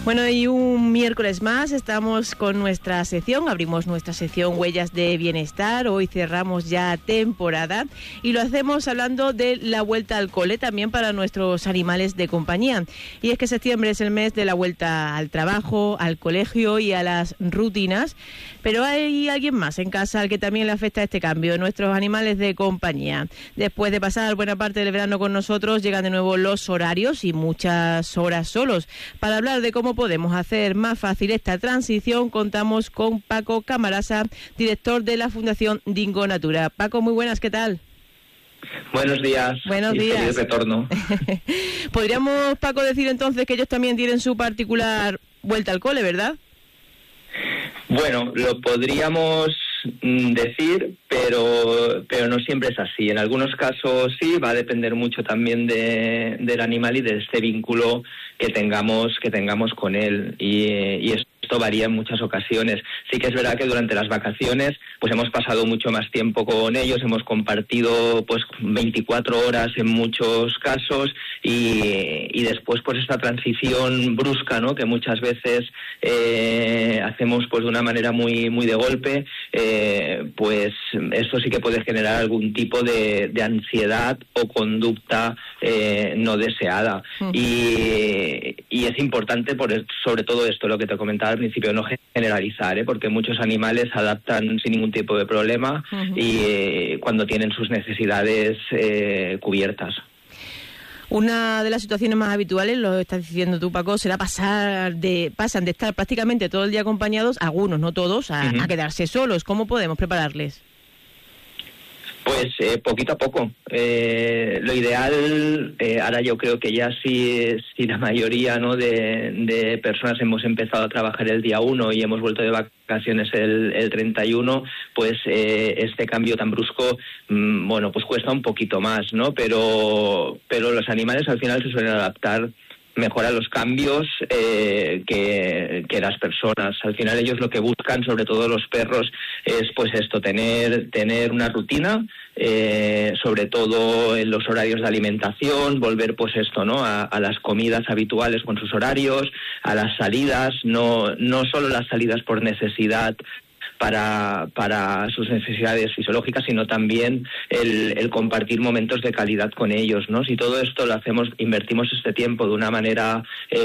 Bueno, y un miércoles más estamos con nuestra sección, abrimos nuestra sección Huellas de Bienestar. Hoy cerramos ya temporada y lo hacemos hablando de la vuelta al cole también para nuestros animales de compañía. Y es que septiembre es el mes de la vuelta al trabajo, al colegio y a las rutinas, pero hay alguien más en casa al que también le afecta este cambio, nuestros animales de compañía. Después de pasar buena parte del verano con nosotros, llegan de nuevo los horarios y muchas horas solos. Para hablar de cómo podemos hacer más fácil esta transición, contamos con Paco Camarasa, director de la Fundación Dingo Natura. Paco, muy buenas, ¿qué tal? Buenos días. Buenos días. Feliz retorno. Podríamos, Paco, decir entonces que ellos también tienen su particular vuelta al cole, ¿verdad? Bueno, lo podríamos decir, pero no siempre es así. En algunos casos sí, va a depender mucho también del animal y de este vínculo que tengamos con él, y esto varía en muchas ocasiones. Sí que es verdad que durante las vacaciones pues hemos pasado mucho más tiempo con ellos, hemos compartido pues 24 horas en muchos casos, y después pues esta transición brusca, ¿no?, que muchas veces hacemos pues de una manera muy de golpe, pues esto sí que puede generar algún tipo de ansiedad o conducta no deseada. Y es importante, sobre todo esto, lo que te comentaba al principio, no generalizar, porque muchos animales se adaptan sin ningún tipo de problema y cuando tienen sus necesidades cubiertas. Una de las situaciones más habituales, lo estás diciendo tú, Paco, será pasan de estar prácticamente todo el día acompañados, algunos, no todos, a quedarse solos. ¿Cómo podemos prepararles? Pues poquito a poco. Lo ideal, ahora yo creo que ya si la mayoría, ¿no?, de personas hemos empezado a trabajar el día 1 y hemos vuelto de vacaciones el 31, pues este cambio tan brusco, bueno, pues cuesta un poquito más, ¿no? Pero los animales al final se suelen adaptar mejor a los cambios que las personas. Al final ellos lo que buscan, sobre todo los perros, es pues esto, tener una rutina, sobre todo en los horarios de alimentación, volver pues esto, ¿no?, a las comidas habituales con sus horarios, a las salidas, no solo las salidas por necesidad para sus necesidades fisiológicas, sino también el compartir momentos de calidad con ellos, ¿no? Si todo esto lo hacemos, invertimos este tiempo de una manera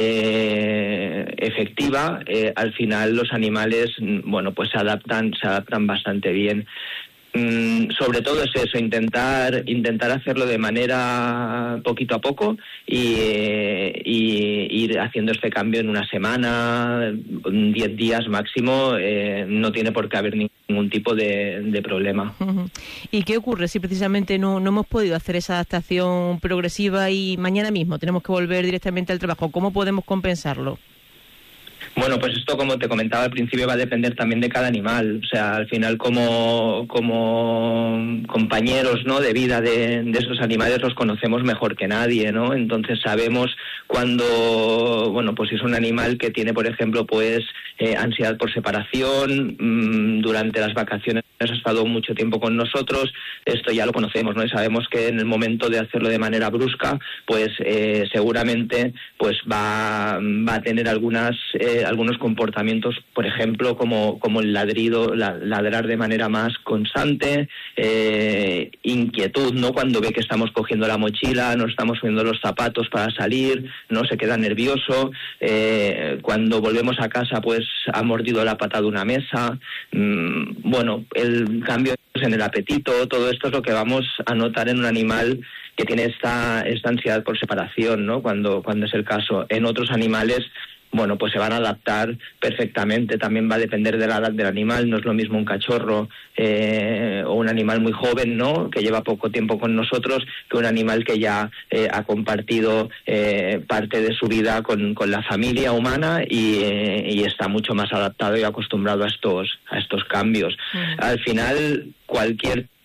efectiva, al final los animales, bueno, pues se adaptan bastante bien. Sobre todo es eso, intentar hacerlo de manera poquito a poco y ir haciendo este cambio en una semana, 10 días máximo. No tiene por qué haber ningún tipo de problema. ¿Y qué ocurre si precisamente no hemos podido hacer esa adaptación progresiva y mañana mismo tenemos que volver directamente al trabajo? ¿Cómo podemos compensarlo? Bueno, pues esto, como te comentaba al principio, va a depender también de cada animal. O sea, al final como compañeros, ¿no?, de vida de estos animales los conocemos mejor que nadie, ¿no? Entonces sabemos cuando, bueno, pues si es un animal que tiene, por ejemplo, pues ansiedad por separación, durante las vacaciones ha estado mucho tiempo con nosotros, esto ya lo conocemos, ¿no? Y sabemos que en el momento de hacerlo de manera brusca, pues seguramente pues va a tener algunos comportamientos, por ejemplo, como el ladrido, ladrar de manera más constante, inquietud, ¿no?, cuando ve que estamos cogiendo la mochila, nos estamos subiendo los zapatos para salir, no se queda nervioso, cuando volvemos a casa pues ha mordido la pata de una mesa, bueno, el cambio en el apetito, todo esto es lo que vamos a notar en un animal que tiene esta ansiedad por separación, ¿no?, cuando es el caso. En otros animales, bueno, pues se van a adaptar perfectamente. También va a depender de la edad del animal. No es lo mismo un cachorro o un animal muy joven, ¿no?, que lleva poco tiempo con nosotros, que un animal que ya ha compartido parte de su vida con la familia humana y está mucho más adaptado y acostumbrado a estos cambios. Al final, cualquier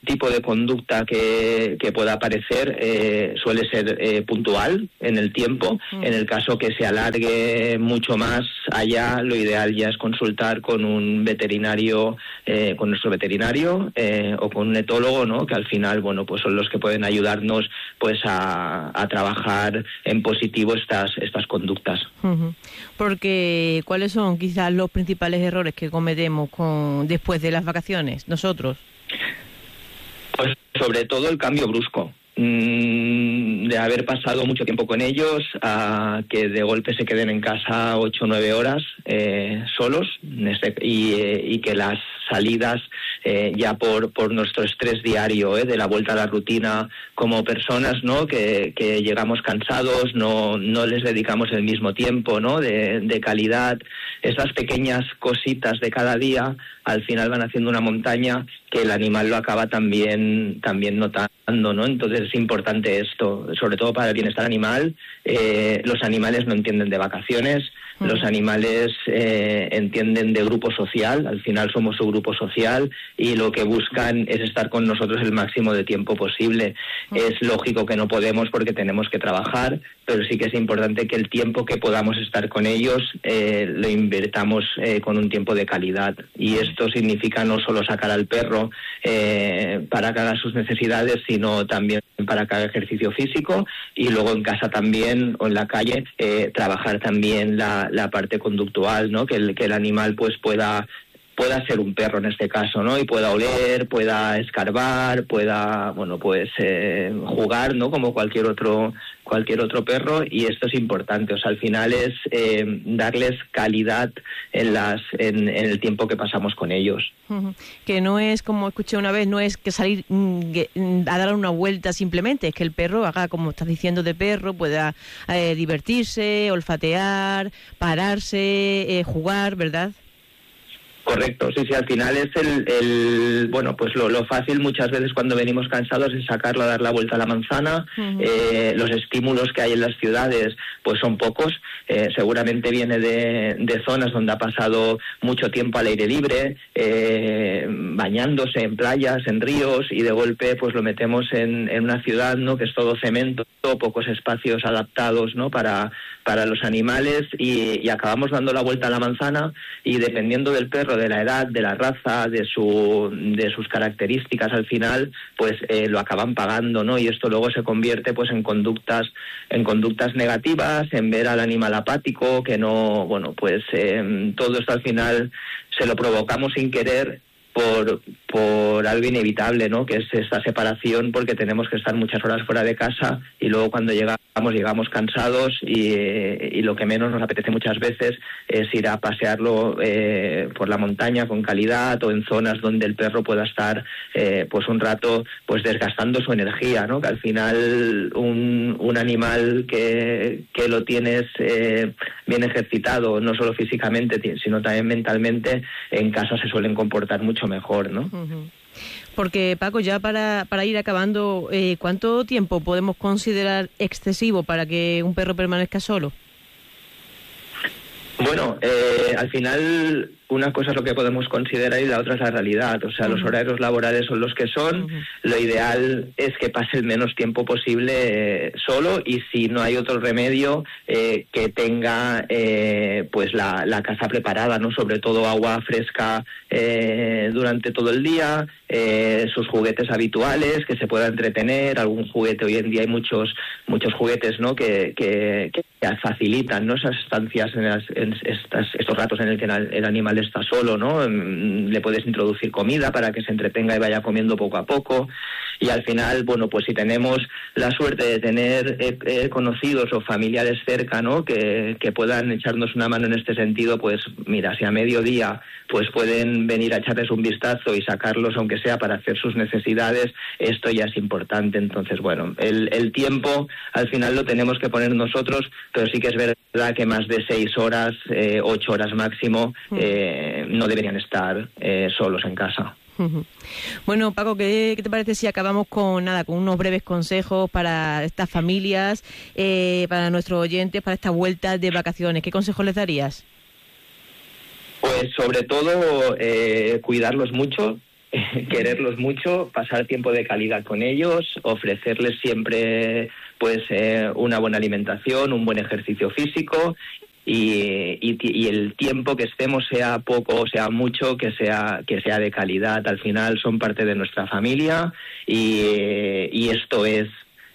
tipo de conducta que pueda aparecer suele ser puntual en el tiempo. En el caso que se alargue mucho más allá, lo ideal ya es consultar con un veterinario, con nuestro veterinario o con un etólogo, ¿no? Que al final, bueno, pues son los que pueden ayudarnos pues a trabajar en positivo estas conductas. Porque ¿cuáles son quizás los principales errores que cometemos después de las vacaciones nosotros? Pues sobre todo el cambio brusco. De haber pasado mucho tiempo con ellos a que de golpe se queden en casa 8 o 9 horas solos y que las salidas ya por nuestro estrés diario de la vuelta a la rutina como personas, ¿no? Que llegamos cansados, no les dedicamos el mismo tiempo, ¿no? de calidad. Esas pequeñas cositas de cada día al final van haciendo una montaña que el animal lo acaba también notando, ¿no? Entonces es importante esto, sobre todo para el bienestar animal. Los animales no entienden de vacaciones, los animales entienden de grupo social, al final somos su grupo social y lo que buscan es estar con nosotros el máximo de tiempo posible. Es lógico que no podemos porque tenemos que trabajar, pero sí que es importante que el tiempo que podamos estar con ellos lo invirtamos con un tiempo de calidad. Y esto significa no solo sacar al perro para que haga sus necesidades, sino también para que haga ejercicio físico y luego en casa también o en la calle trabajar también la parte conductual, ¿no? Que el animal pues pueda ser un perro en este caso, ¿no? Y pueda oler, pueda escarbar, pueda, bueno, pues jugar, ¿no? Como cualquier otro perro, y esto es importante. O sea, al final es darles calidad en el tiempo que pasamos con ellos. Que no es, como escuché una vez, no es que salir a dar una vuelta simplemente, es que el perro haga, como estás diciendo, de perro, pueda divertirse, olfatear, pararse, jugar, ¿verdad? Correcto, sí, al final es bueno, pues lo fácil muchas veces cuando venimos cansados es sacarlo a dar la vuelta a la manzana. Los estímulos que hay en las ciudades pues son pocos, seguramente viene de zonas donde ha pasado mucho tiempo al aire libre, bañándose en playas, en ríos, y de golpe pues lo metemos en una ciudad, ¿no? Que es todo cemento, pocos espacios adaptados, ¿no? para los animales y acabamos dando la vuelta a la manzana, y dependiendo del perro, de la edad, de la raza, de sus características, al final pues lo acaban pagando, ¿no? Y esto luego se convierte pues en conductas negativas, en ver al animal apático, que no, bueno, pues todo esto al final se lo provocamos sin querer por algo inevitable, ¿no? Que es esta separación, porque tenemos que estar muchas horas fuera de casa y luego cuando llegamos cansados y lo que menos nos apetece muchas veces es ir a pasearlo por la montaña con calidad o en zonas donde el perro pueda estar pues un rato pues desgastando su energía, ¿no? Que al final un animal que lo tienes bien ejercitado, no solo físicamente sino también mentalmente, en casa se suelen comportar mucho mejor, ¿no? Porque, Paco, ya para ir acabando, ¿cuánto tiempo podemos considerar excesivo para que un perro permanezca solo? Bueno, al final una cosa es lo que podemos considerar y la otra es la realidad. O sea, los horarios laborales son los que son. Lo ideal es que pase el menos tiempo posible solo, y si no hay otro remedio, que tenga pues la casa preparada, ¿no? Sobre todo agua fresca durante todo el día, sus juguetes habituales, que se pueda entretener, algún juguete. Hoy en día hay muchos juguetes, ¿no? que facilitan, ¿no? Esas estancias estos ratos en el que el animal está solo, ¿no? Le puedes introducir comida para que se entretenga y vaya comiendo poco a poco, y al final, bueno, pues si tenemos la suerte de tener conocidos o familiares cerca, ¿no? Que puedan echarnos una mano en este sentido, pues mira, si a mediodía pues pueden venir a echarles un vistazo y sacarlos, aunque sea para hacer sus necesidades, esto ya es importante. Entonces, bueno, el tiempo al final lo tenemos que poner nosotros, pero sí que es verdad que más de 6 horas, 8 horas máximo, no deberían estar solos en casa. Bueno, Paco, ¿qué te parece si acabamos con unos breves consejos para estas familias, para nuestros oyentes, para esta vuelta de vacaciones? ¿Qué consejos les darías? Pues sobre todo cuidarlos mucho, quererlos mucho, pasar tiempo de calidad con ellos, ofrecerles siempre pues una buena alimentación, un buen ejercicio físico y el tiempo que estemos, sea poco o sea mucho, que sea de calidad. Al final son parte de nuestra familia y esto es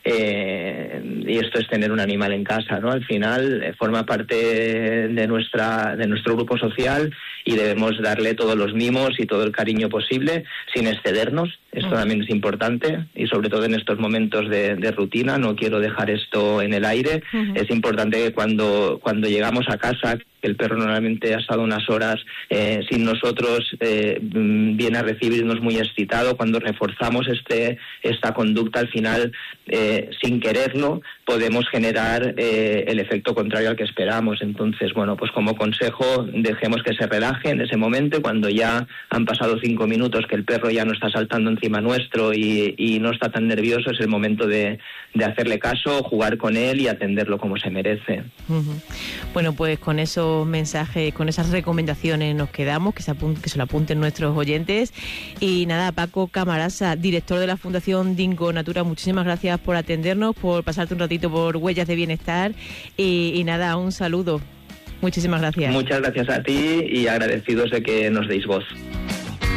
tener un animal en casa, ¿no? Al final forma parte de nuestro grupo social y debemos darle todos los mimos y todo el cariño posible sin excedernos. Esto también es importante y sobre todo en estos momentos de rutina, no quiero dejar esto en el aire. Es importante que cuando llegamos a casa, que el perro normalmente ha estado unas horas sin nosotros, viene a recibirnos muy excitado. Cuando reforzamos esta conducta, al final, sin quererlo, podemos generar el efecto contrario al que esperamos. Entonces, bueno, pues como consejo, dejemos que se relaje en ese momento. Cuando ya han pasado 5 minutos, que el perro ya no está saltando encima nuestro y no está tan nervioso, es el momento de hacerle caso, jugar con él y atenderlo como se merece. Bueno, pues con esos mensajes, con esas recomendaciones nos quedamos, que se lo apunten nuestros oyentes. Y nada, Paco Camarasa, director de la Fundación Dingo Natura, muchísimas gracias por atendernos, por pasarte un ratito por Huellas de Bienestar y nada, un saludo. Muchísimas gracias. Muchas gracias a ti y agradecidos de que nos deis voz.